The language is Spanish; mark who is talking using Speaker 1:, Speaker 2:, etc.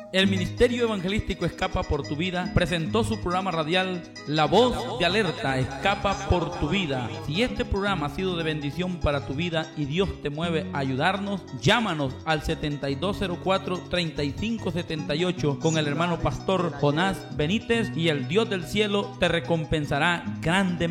Speaker 1: El Ministerio Evangelístico Escapa por tu Vida presentó su programa radial La Voz de Alerta, Escapa por tu Vida. Si este programa ha sido de bendición para tu vida y Dios te mueve a ayudarnos, llámanos al 7204-3578 con el hermano pastor Jonás Benítez y el Dios del cielo te recompensará grandemente.